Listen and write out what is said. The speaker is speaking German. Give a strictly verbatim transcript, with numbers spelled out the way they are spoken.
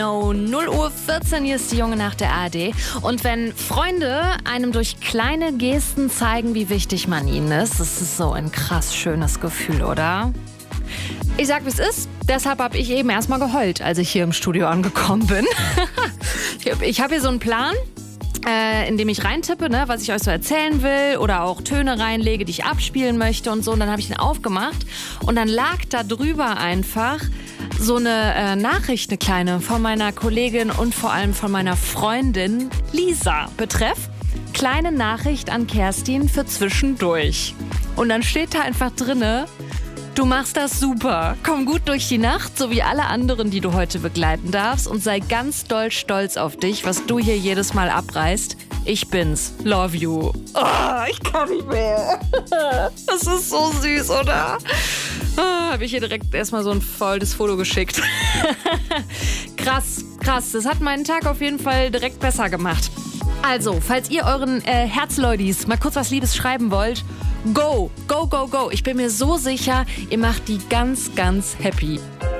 Oh, null Uhr vierzehn, hier ist die Junge nach der A R D. Und wenn Freunde einem durch kleine Gesten zeigen, wie wichtig man ihnen ist, das ist so ein krass schönes Gefühl, oder? Ich sag, wie es ist. Deshalb habe ich eben erstmal geheult, als ich hier im Studio angekommen bin. Ich habe hier so einen Plan, äh, in dem ich reintippe, ne, was ich euch so erzählen will oder auch Töne reinlege, die ich abspielen möchte und so. Und dann habe ich den aufgemacht und dann lag da drüber einfach so eine äh, Nachricht, eine kleine, von meiner Kollegin und vor allem von meiner Freundin Lisa. Betreff: kleine Nachricht an Kerstin für zwischendurch. Und dann steht da einfach drinne: Du machst das super. Komm gut durch die Nacht, so wie alle anderen, die du heute begleiten darfst, und sei ganz doll stolz auf dich, was du hier jedes Mal abreißt. Ich bin's. Love you. Oh, ich kann nicht mehr. Das ist so süß, oder? Oh, habe ich hier direkt erstmal so ein volles Foto geschickt. Krass, krass. Das hat meinen Tag auf jeden Fall direkt besser gemacht. Also, falls ihr euren äh, Herzleudis mal kurz was Liebes schreiben wollt, go, go, go, go. Ich bin mir so sicher, ihr macht die ganz, ganz happy.